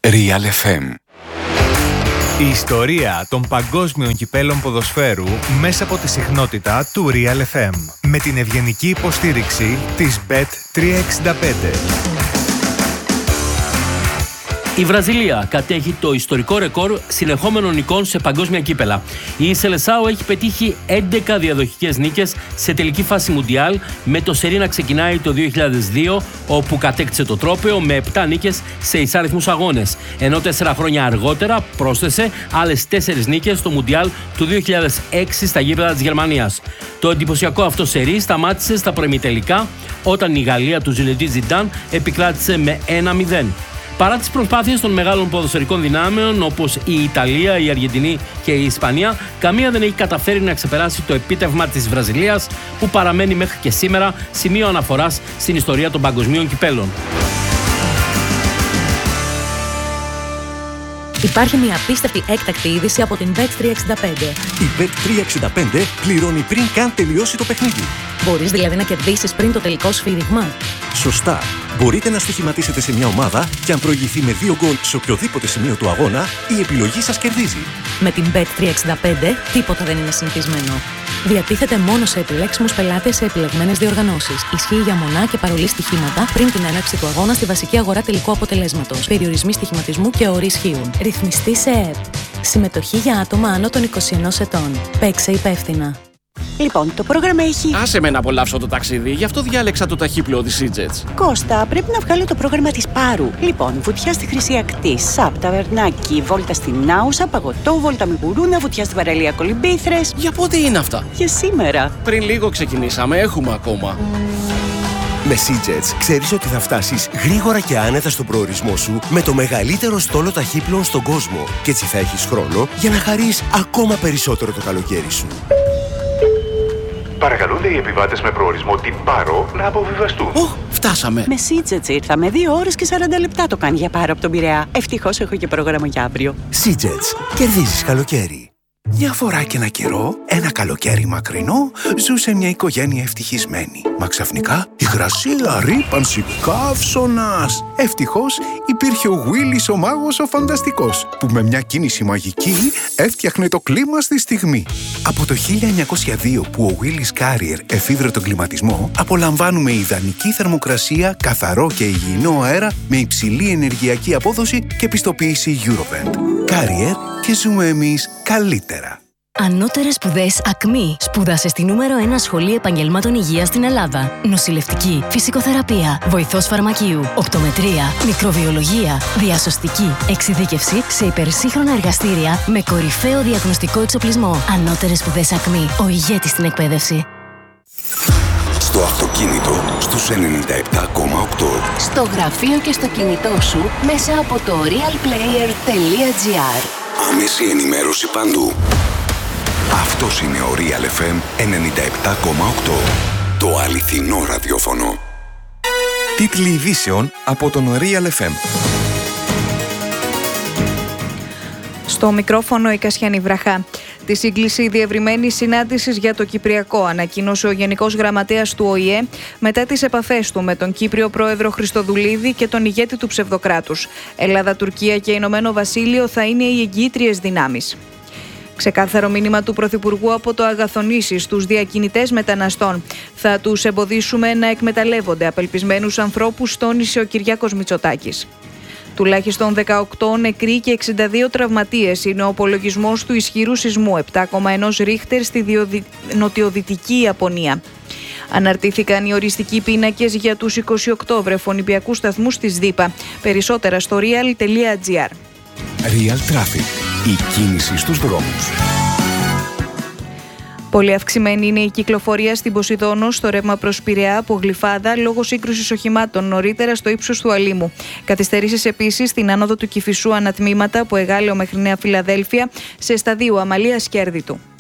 Real FM. Η ιστορία των παγκόσμιων κυπέλων ποδοσφαίρου μέσα από τη συχνότητα του Real FM. Με την ευγενική υποστήριξη της Bet365. Η Βραζιλία κατέχει το ιστορικό ρεκόρ συνεχόμενων νικών σε παγκόσμια κύπελα. Η Σελεσάο έχει πετύχει 11 διαδοχικές νίκες σε τελική φάση Μουντιάλ, με το σερί να ξεκινάει το 2002, όπου κατέκτησε το τρόπαιο με 7 νίκες σε εισάριθμους αγώνες. Ενώ 4 χρόνια αργότερα πρόσθεσε άλλες 4 νίκες στο Μουντιάλ του 2006 στα γήπεδα της Γερμανίας. Το εντυπωσιακό αυτό σερί σταμάτησε στα προημιτελικά, όταν η Γαλλία του Ζινεντίν Ζιντάν επικράτησε με 1-0. Παρά τις προσπάθειες των μεγάλων ποδοσφαιρικών δυνάμεων όπως η Ιταλία, η Αργεντινή και η Ισπανία, καμία δεν έχει καταφέρει να ξεπεράσει το επίτευγμα της Βραζιλίας, που παραμένει μέχρι και σήμερα σημείο αναφοράς στην ιστορία των παγκοσμίων κυπέλων. Υπάρχει μια απίστευτη έκτακτη είδηση από την Bet365. Η Bet365 πληρώνει πριν καν τελειώσει το παιχνίδι. Μπορείς δηλαδή να κερδίσεις πριν το τελικό σφύριγμα. Σωστά. Μπορείτε να στοιχηματίσετε σε μια ομάδα και αν προηγηθεί με 2 γκολ σε οποιοδήποτε σημείο του αγώνα, η επιλογή σας κερδίζει. Με την Bet365 τίποτα δεν είναι συνηθισμένο. Διατίθεται μόνο σε επιλέξιμους πελάτες σε επιλεγμένες διοργανώσεις. Ισχύει για μονά και παρολί στοιχήματα πριν την έναρξη του αγώνα στη βασική αγορά τελικού αποτελέσματος. Περιορισμοί στοιχηματισμού και όροι ισχύουν. Ρυθμιστή σε ΕΕΠ. Συμμετοχή για άτομα άνω των 21 ετών. Παίξε υπεύθυνα. Λοιπόν, το πρόγραμμα έχει... Άσε με να απολαύσω το ταξίδι, γι' αυτό διάλεξα το ταχύπλοο της Seajets. Κώστα, πρέπει να βγάλω το πρόγραμμα της Πάρου. Λοιπόν, βουτιά στη Χρυσή Ακτή, ΣΑΠ, ταβερνάκι, βόλτα στην Άουσα, παγωτό, βόλτα με γουρούνα, βουτιά στην παραλία Κολυμπήθρες. Για πότε είναι αυτά? Για σήμερα. Πριν λίγο ξεκινήσαμε, έχουμε ακόμα. Με Seajets ξέρεις ότι θα φτάσεις γρήγορα και άνετα στον προορισμό σου με το μεγαλύτερο στόλο ταχύπλοων στον κόσμο. Και έτσι θα έχεις χρόνο για να χαρείς ακόμα περισσότερο το καλοκαίρι σου. Παρακαλούνται οι επιβάτες με προορισμό την Πάρο να αποβιβαστούν. Φτάσαμε. Με Seajets ήρθαμε. 2 ώρες και 40 λεπτά το κάνει για Πάρο από τον Πειραιά. Ευτυχώς έχω και πρόγραμμα για αύριο. Seajets. Κερδίζεις καλοκαίρι. Μια φορά και ένα καιρό, ένα καλοκαίρι μακρινό, ζούσε μια οικογένεια ευτυχισμένη. Μα ξαφνικά υγρασία, ρύπανση, καύσωνας. Ευτυχώς υπήρχε ο Willis ο μάγος ο φανταστικός, που με μια κίνηση μαγική έφτιαχνε το κλίμα στη στιγμή. Από το 1902 που ο Willis Carrier εφήβρε τον κλιματισμό, απολαμβάνουμε ιδανική θερμοκρασία, καθαρό και υγιεινό αέρα με υψηλή ενεργειακή απόδοση και πιστοποίηση Eurovent. Carrier, και ζούμε εμείς καλύτερα. Ανώτερες σπουδές ΑΚΜΗ. Σπούδασε στη νούμερο 1 σχολή επαγγελμάτων υγείας στην Ελλάδα. Νοσηλευτική, φυσικοθεραπεία, βοηθός φαρμακείου, οπτομετρία, μικροβιολογία, διασωστική, εξειδίκευση σε υπερσύγχρονα εργαστήρια με κορυφαίο διαγνωστικό εξοπλισμό. Ανώτερες σπουδές ΑΚΜΗ. Ο ηγέτης στην εκπαίδευση. Στο αυτοκίνητο στους 97,8. Στο γραφείο και στο κινητό σου μέσα από το realplayer.gr. Άμεση ενημέρωση παντού. Αυτός είναι ο Real FM 97,8. Το αληθινό ραδιόφωνο. Τίτλοι ειδήσεων από τον Real FM. Στο μικρόφωνο η Κασιανή Βραχά. Τη σύγκληση διευρυμένης συνάντησης για το Κυπριακό ανακοίνωσε ο Γενικός Γραμματέας του ΟΗΕ μετά τις επαφές του με τον Κύπριο Πρόεδρο Χριστοδουλίδη και τον ηγέτη του ψευδοκράτους. Ελλάδα, Τουρκία και Ηνωμένο Βασίλειο θα είναι οι εγγυήτριες δυνάμεις. Ξεκάθαρο μήνυμα του Πρωθυπουργού από το Αγαθονήσι στους διακινητές μεταναστών. Θα τους εμποδίσουμε να εκμεταλλεύονται απελπισμένους ανθρώπους, τόνισε ο Κυριάκος Μητσοτάκης. Τουλάχιστον 18 νεκροί και 62 τραυματίες είναι ο απολογισμός του ισχυρού σεισμού 7,1 ρίχτερ στη νοτιοδυτική Ιαπωνία. Αναρτήθηκαν οι οριστικοί πίνακες για τους 28 βρεφονιπιακούς σταθμούς της ΔΥΠΑ. Περισσότερα στο real.gr. Real Traffic. Η κίνηση στους δρόμους. Πολύ αυξημένη είναι η κυκλοφορία στην Ποσειδόνο στο ρεύμα προς Πειραιά από Γλυφάδα λόγω σύγκρουσης οχημάτων νωρίτερα στο ύψος του Αλήμου. Καθυστερήσεις επίσης στην άνοδο του Κηφισού ανατμήματα από Εγάλεο μέχρι Νέα Φιλαδέλφια σε σταδίου Αμαλίας και Έρδιτου.